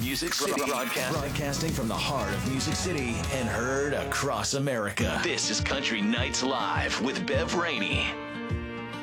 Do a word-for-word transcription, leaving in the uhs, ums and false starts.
Music City. Broadcasting. Broadcasting from the heart of Music City and heard across America. This is Country Nights Live with Bev Rainey.